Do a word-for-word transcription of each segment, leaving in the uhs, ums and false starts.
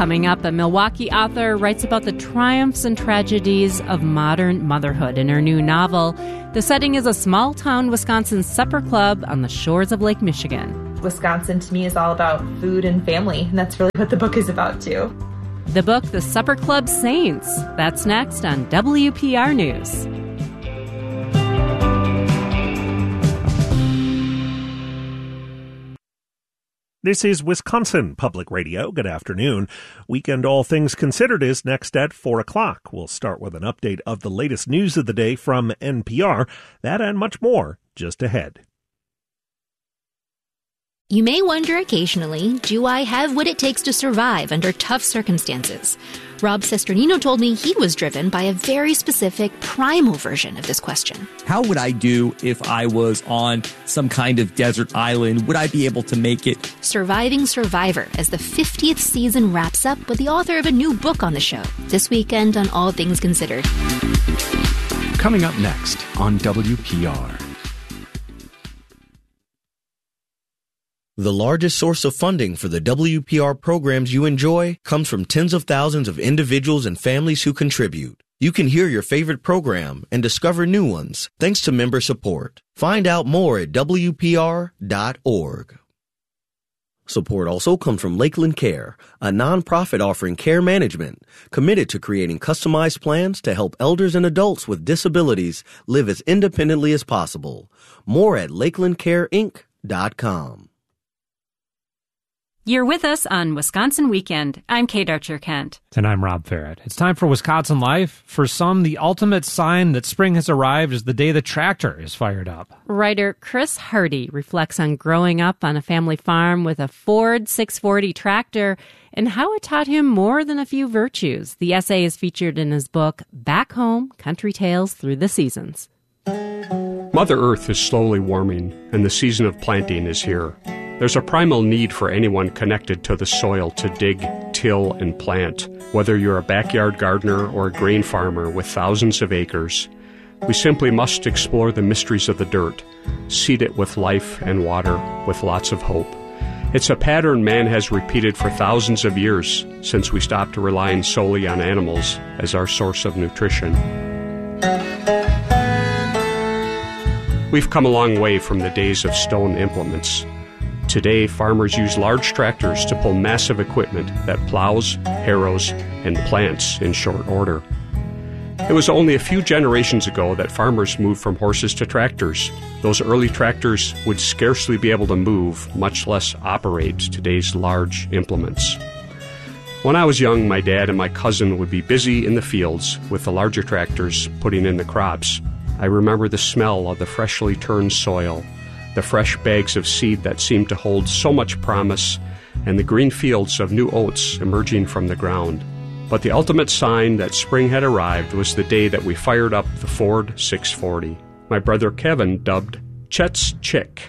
Coming up, a Milwaukee author writes about the triumphs and tragedies of modern motherhood in her new novel. The setting is a small-town Wisconsin supper club on the shores of Lake Michigan. Wisconsin, to me, is all about food and family, and that's really what the book is about, too. The book, The Supper Club Saints. That's next on W P R News. This is Wisconsin Public Radio. Good afternoon. Weekend All Things Considered is next at four o'clock. We'll start with an update of the latest news of the day from N P R. That and much more just ahead. You may wonder occasionally, do I have what it takes to survive under tough circumstances? Rob Cesternino told me he was driven by a very specific primal version of this question. How would I do if I was on some kind of desert island? Would I be able to make it? Surviving Survivor, as the fiftieth season wraps up with the author of a new book on the show. This weekend on All Things Considered. Coming up next on W P R. The largest source of funding for the W P R programs you enjoy comes from tens of thousands of individuals and families who contribute. You can hear your favorite program and discover new ones thanks to member support. Find out more at W P R dot org. Support also comes from Lakeland Care, a nonprofit offering care management committed to creating customized plans to help elders and adults with disabilities live as independently as possible. More at lakeland care inc dot com. You're with us on Wisconsin Weekend. I'm Kate Archer-Kent. And I'm Rob Farrett. It's time for Wisconsin Life. For some, the ultimate sign that spring has arrived is the day the tractor is fired up. Writer Chris Hardy reflects on growing up on a family farm with a Ford six forty tractor and how it taught him more than a few virtues. The essay is featured in his book, Back Home, Country Tales Through the Seasons. Mother Earth is slowly warming, and the season of planting is here. There's a primal need for anyone connected to the soil to dig, till, and plant, whether you're a backyard gardener or a grain farmer with thousands of acres. We simply must explore the mysteries of the dirt, seed it with life and water, with lots of hope. It's a pattern man has repeated for thousands of years since we stopped relying solely on animals as our source of nutrition. We've come a long way from the days of stone implements. Today, farmers use large tractors to pull massive equipment that plows, harrows, and plants in short order. It was only a few generations ago that farmers moved from horses to tractors. Those early tractors would scarcely be able to move, much less operate today's large implements. When I was young, my dad and my cousin would be busy in the fields with the larger tractors putting in the crops. I remember the smell of the freshly turned soil, the fresh bags of seed that seemed to hold so much promise, and the green fields of new oats emerging from the ground. But the ultimate sign that spring had arrived was the day that we fired up the Ford six forty, my brother Kevin dubbed Chet's Chick.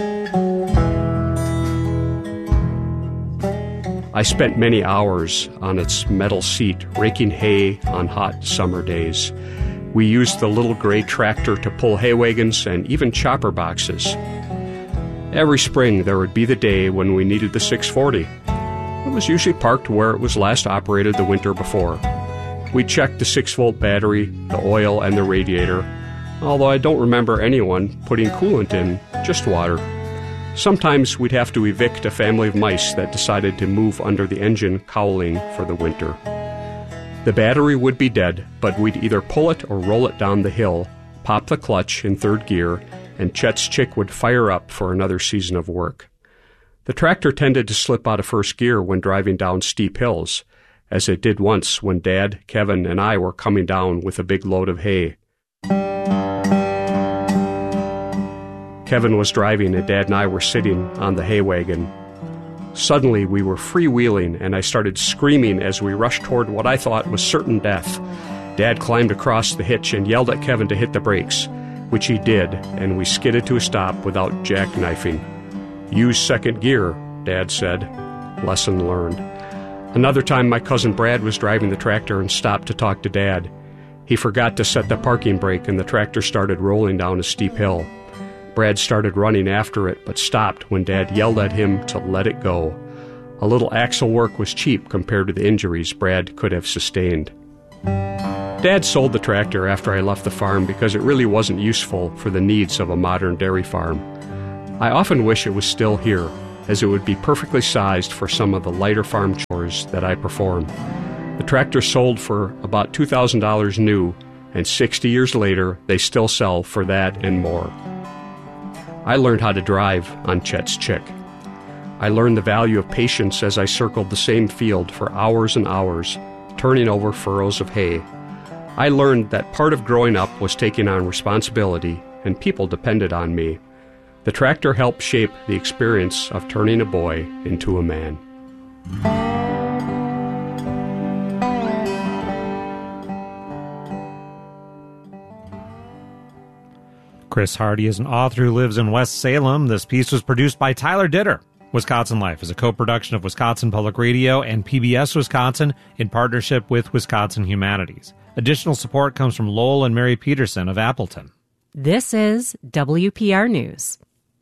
I spent many hours on its metal seat raking hay on hot summer days. We used the little gray tractor to pull hay wagons and even chopper boxes. Every spring there would be the day when we needed the six forty. It was usually parked where it was last operated the winter before. We'd check the six-volt battery, the oil, and the radiator, although I don't remember anyone putting coolant in, just water. Sometimes we'd have to evict a family of mice that decided to move under the engine cowling for the winter. The battery would be dead, but we'd either pull it or roll it down the hill, pop the clutch in third gear, and Chet's Chick would fire up for another season of work. The tractor tended to slip out of first gear when driving down steep hills, as it did once when Dad, Kevin, and I were coming down with a big load of hay. Kevin was driving and Dad and I were sitting on the hay wagon. Suddenly, we were freewheeling, and I started screaming as we rushed toward what I thought was certain death. Dad climbed across the hitch and yelled at Kevin to hit the brakes, which he did, and we skidded to a stop without jackknifing. Use second gear, Dad said. Lesson learned. Another time, my cousin Brad was driving the tractor and stopped to talk to Dad. He forgot to set the parking brake, and the tractor started rolling down a steep hill. Brad started running after it, but stopped when Dad yelled at him to let it go. A little axle work was cheap compared to the injuries Brad could have sustained. Dad sold the tractor after I left the farm because it really wasn't useful for the needs of a modern dairy farm. I often wish it was still here, as it would be perfectly sized for some of the lighter farm chores that I perform. The tractor sold for about two thousand dollars new, and sixty years later, they still sell for that and more. I learned how to drive on Chet's Chick. I learned the value of patience as I circled the same field for hours and hours, turning over furrows of hay. I learned that part of growing up was taking on responsibility, and people depended on me. The tractor helped shape the experience of turning a boy into a man. Chris Hardy is an author who lives in West Salem. This piece was produced by Tyler Ditter. Wisconsin Life is a co-production of Wisconsin Public Radio and P B S Wisconsin in partnership with Wisconsin Humanities. Additional support comes from Lowell and Mary Peterson of Appleton. This is W P R News.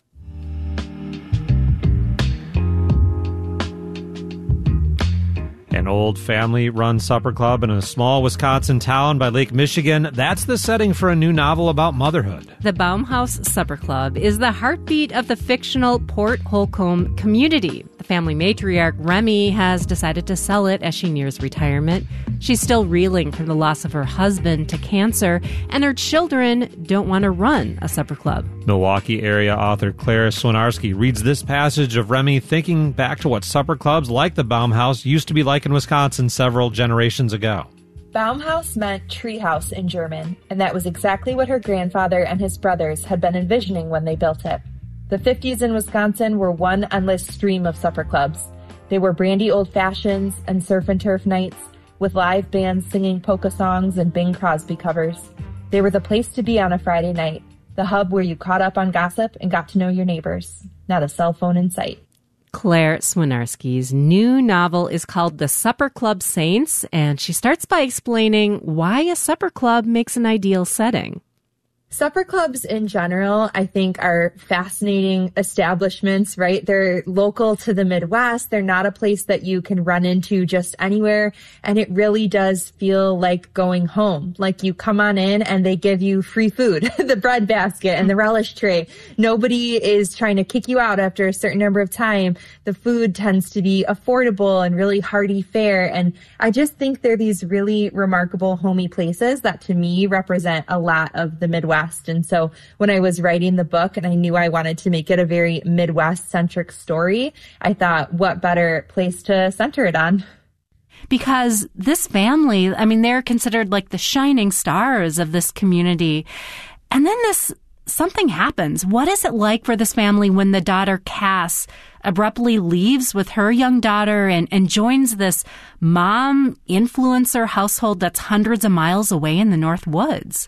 An old family-run supper club in a small Wisconsin town by Lake Michigan. That's the setting for a new novel about motherhood. The Baumhaus Supper Club is the heartbeat of the fictional Port Holcomb community. The family matriarch, Remy, has decided to sell it as she nears retirement. She's still reeling from the loss of her husband to cancer, and her children don't want to run a supper club. Milwaukee area author Claire Swinarski reads this passage of Remy thinking back to what supper clubs like the Baumhaus used to be like in Wisconsin several generations ago. Baumhaus meant treehouse in German, and that was exactly what her grandfather and his brothers had been envisioning when they built it. The fifties in Wisconsin were one endless stream of supper clubs. They were brandy old-fashions and surf and turf nights, with live bands singing polka songs and Bing Crosby covers. They were the place to be on a Friday night, the hub where you caught up on gossip and got to know your neighbors. Not a cell phone in sight. Claire Swinarski's new novel is called The Supper Club Saints, and she starts by explaining why a supper club makes an ideal setting. Supper clubs in general, I think, are fascinating establishments, right? They're local to the Midwest. They're not a place that you can run into just anywhere. And it really does feel like going home. Like you come on in and they give you free food, the bread basket and the relish tray. Nobody is trying to kick you out after a certain number of time. The food tends to be affordable and really hearty fare. And I just think they're these really remarkable homey places that to me represent a lot of the Midwest. And so when I was writing the book and I knew I wanted to make it a very Midwest-centric story, I thought, what better place to center it on? Because this family, I mean, they're considered like the shining stars of this community. And then this, something happens. What is it like for this family when the daughter, Cass, abruptly leaves with her young daughter and, and joins this mom influencer household that's hundreds of miles away in the North Woods?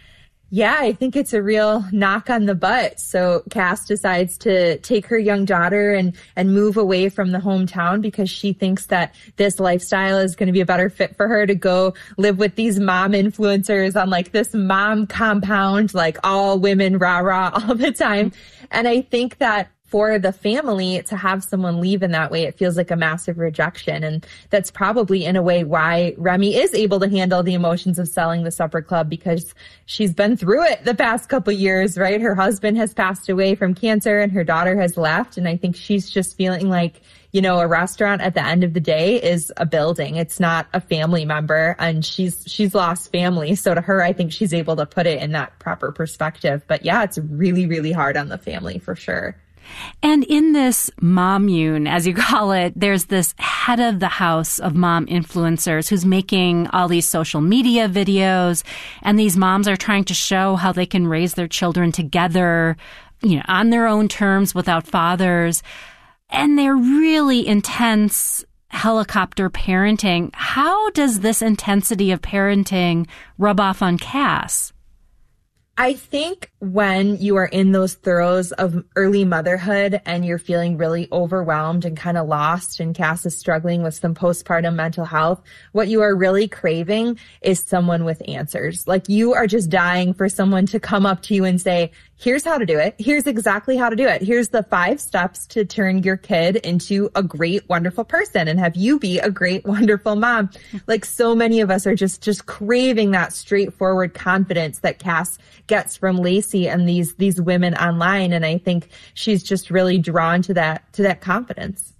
Yeah, I think it's a real knock on the butt. So Cass decides to take her young daughter and, and move away from the hometown because she thinks that this lifestyle is going to be a better fit for her to go live with these mom influencers on like this mom compound, like all women rah rah all the time. And I think that for the family to have someone leave in that way, it feels like a massive rejection. And that's probably in a way why Remy is able to handle the emotions of selling the supper club, because she's been through it the past couple of years, right? Her husband has passed away from cancer and her daughter has left. And I think she's just feeling like, you know, a restaurant at the end of the day is a building. It's not a family member, and she's, she's lost family. So to her, I think she's able to put it in that proper perspective. But yeah, it's really, really hard on the family for sure. And in this mommune, as you call it, there's this head of the house of mom influencers who's making all these social media videos. And these moms are trying to show how they can raise their children together, you know, on their own terms without fathers. And they're really intense helicopter parenting. How does this intensity of parenting rub off on Cass? I think when you are in those throes of early motherhood and you're feeling really overwhelmed and kind of lost, and Cass is struggling with some postpartum mental health, what you are really craving is someone with answers. Like, you are just dying for someone to come up to you and say, here's how to do it. Here's exactly how to do it. Here's the five steps to turn your kid into a great, wonderful person and have you be a great, wonderful mom. Like, so many of us are just, just craving that straightforward confidence that Cass gets from Lacey and these, these women online. And I think she's just really drawn to that, to that confidence.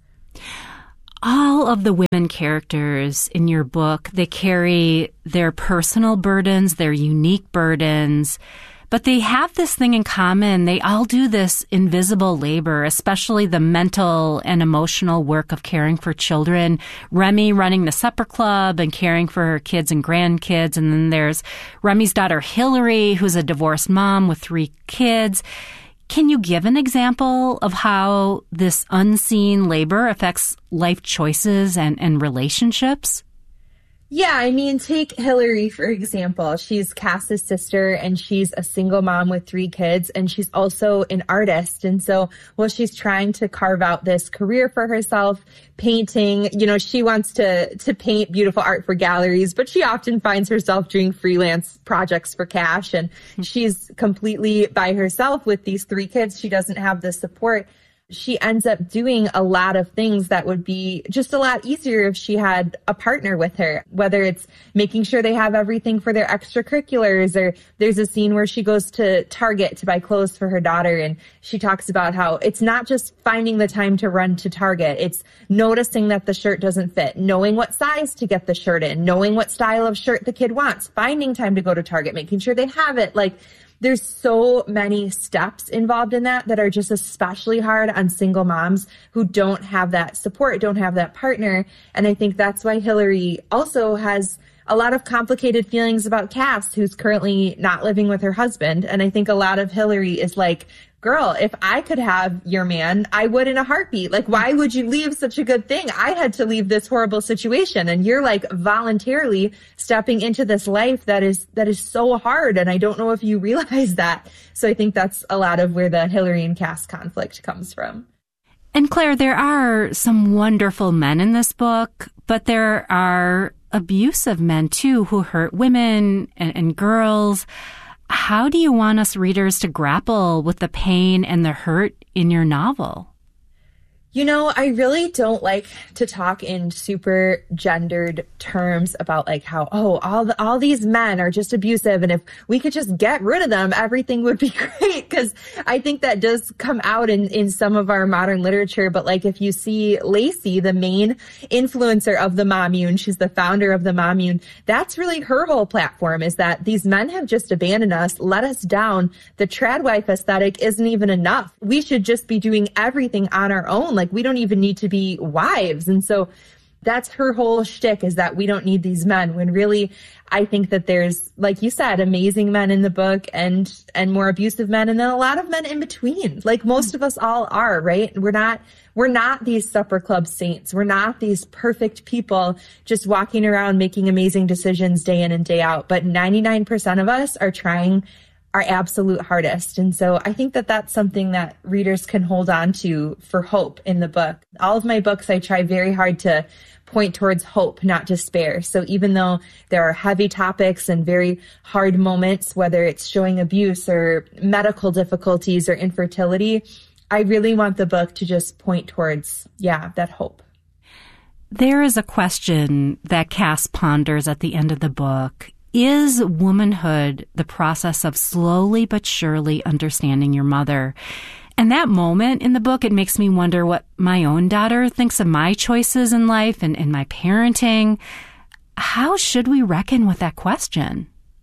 All of the women characters in your book, they carry their personal burdens, their unique burdens, but they have this thing in common. They all do this invisible labor, especially the mental and emotional work of caring for children. Remy running the supper club and caring for her kids and grandkids. And then there's Remy's daughter, Hillary, who's a divorced mom with three kids. Can you give an example of how this unseen labor affects life choices and, and relationships? Yeah, I mean, take Hillary, for example. She's Cass's sister, and she's a single mom with three kids, and she's also an artist. And so while she's trying to carve out this career for herself, painting, you know, she wants to, to paint beautiful art for galleries, but she often finds herself doing freelance projects for cash, and she's completely by herself with these three kids. She doesn't have the support. She ends up doing a lot of things that would be just a lot easier if she had a partner with her, whether it's making sure they have everything for their extracurriculars, or there's a scene where she goes to Target to buy clothes for her daughter. And she talks about how it's not just finding the time to run to Target. It's noticing that the shirt doesn't fit, knowing what size to get the shirt in, knowing what style of shirt the kid wants, finding time to go to Target, making sure they have it. Like, there's so many steps involved in that that are just especially hard on single moms who don't have that support, don't have that partner. And I think that's why Hillary also has a lot of complicated feelings about Cass, who's currently not living with her husband. And I think a lot of Hillary is like, girl, if I could have your man, I would in a heartbeat. Like, why would you leave such a good thing? I had to leave this horrible situation. And you're like voluntarily stepping into this life that is, that is so hard. And I don't know if you realize that. So I think that's a lot of where the Hillary and Cass conflict comes from. And Claire, there are some wonderful men in this book, but there are abusive men too who hurt women and, and girls. How do you want us readers to grapple with the pain and the hurt in your novel? You know, I really don't like to talk in super gendered terms about like how, oh, all the, all these men are just abusive. And if we could just get rid of them, everything would be great. Cause I think that does come out in, in some of our modern literature. But like, if you see Lacey, the main influencer of the Mommune, she's the founder of the Mommune. That's really her whole platform, is that these men have just abandoned us, let us down. The trad wife aesthetic isn't even enough. We should just be doing everything on our own. Like, we don't even need to be wives. And so that's her whole shtick, is that we don't need these men, when really I think that there's, like you said, amazing men in the book and, and more abusive men. And then a lot of men in between, like most of us all are, right? We're not, we're not these supper club saints. We're not these perfect people just walking around making amazing decisions day in and day out. But ninety-nine percent of us are trying our absolute hardest. And so I think that that's something that readers can hold on to for hope in the book. All of my books, I try very hard to point towards hope, not despair. So even though there are heavy topics and very hard moments, whether it's showing abuse or medical difficulties or infertility, I really want the book to just point towards, yeah, that hope. There is a question that Cass ponders at the end of the book. Is womanhood the process of slowly but surely understanding your mother? And that moment in the book, it makes me wonder what my own daughter thinks of my choices in life and, and my parenting. How should we reckon with that question?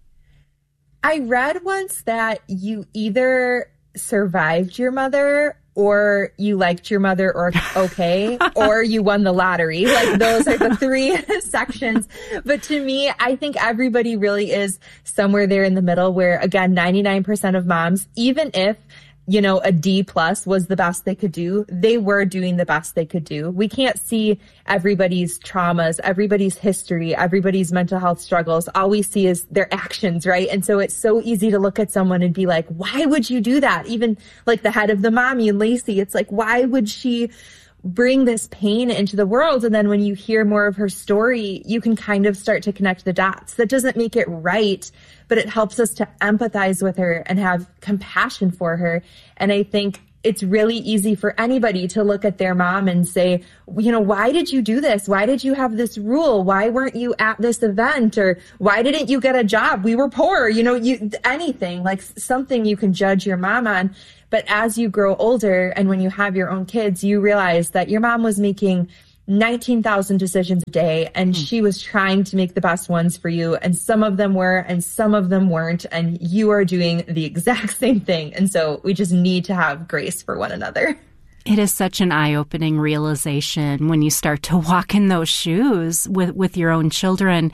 I read once that you either survived your mother, or you liked your mother, or okay, or you won the lottery. Like, those are the three sections. But to me, I think everybody really is somewhere there in the middle, where, again, ninety-nine percent of moms, even if you know, a D plus was the best they could do. They were doing the best they could do. We can't see everybody's traumas, everybody's history, everybody's mental health struggles. All we see is their actions, right? And so it's so easy to look at someone and be like, why would you do that? Even like the head of the mommy, Lacey, it's like, why would she bring this pain into the world? And then when you hear more of her story, you can kind of start to connect the dots. That doesn't make it right, but it helps us to empathize with her and have compassion for her. And I think it's really easy for anybody to look at their mom and say, you know, why did you do this? Why did you have this rule? Why weren't you at this event? Or why didn't you get a job? We were poor, you know, you, anything, like something you can judge your mom on. But as you grow older and when you have your own kids, you realize that your mom was making nineteen thousand decisions a day and mm. she was trying to make the best ones for you. And some of them were and some of them weren't. And you are doing the exact same thing. And so we just need to have grace for one another. It is such an eye-opening realization when you start to walk in those shoes with, with your own children.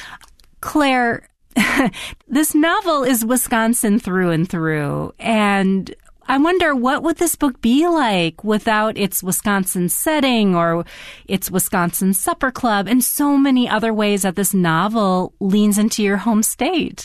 Claire, this novel is Wisconsin through and through. And I wonder, what would this book be like without its Wisconsin setting or its Wisconsin Supper Club and so many other ways that this novel leans into your home state?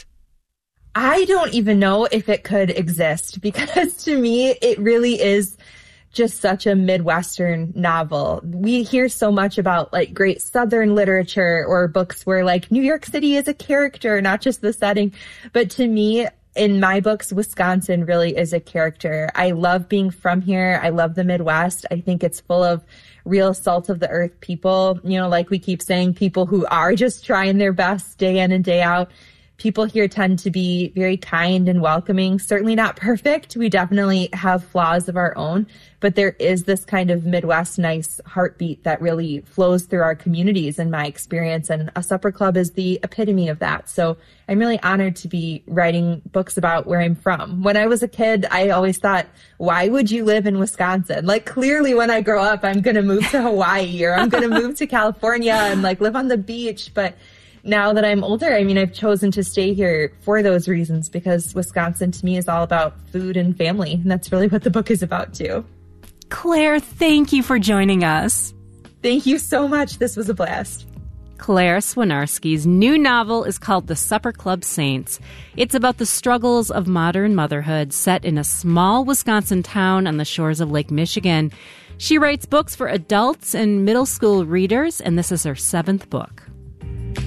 I don't even know if it could exist, because to me, it really is just such a Midwestern novel. We hear so much about like great Southern literature or books where like New York City is a character, not just the setting. But to me, in my books, Wisconsin really is a character. I love being from here. I love the Midwest. I think it's full of real salt of the earth people, you know, like we keep saying, people who are just trying their best day in and day out. People here tend to be very kind and welcoming, certainly not perfect. We definitely have flaws of our own, but there is this kind of Midwest nice heartbeat that really flows through our communities in my experience. And A Supper Club is the epitome of that. So I'm really honored to be writing books about where I'm from. When I was a kid, I always thought, why would you live in Wisconsin? Like clearly when I grow up, I'm going to move to Hawaii or I'm going to move to California and like live on the beach. But now that I'm older, I mean, I've chosen to stay here for those reasons, because Wisconsin to me is all about food and family. And that's really what the book is about too. Claire, thank you for joining us. Thank you so much. This was a blast. Claire Swinarski's new novel is called The Supper Club Saints. It's about the struggles of modern motherhood set in a small Wisconsin town on the shores of Lake Michigan. She writes books for adults and middle school readers, and this is her seventh book.